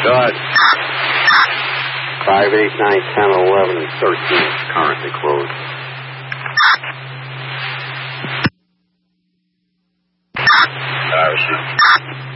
Good. 5, 8, 9, 10, 11, and 13 currently closed. Harrison.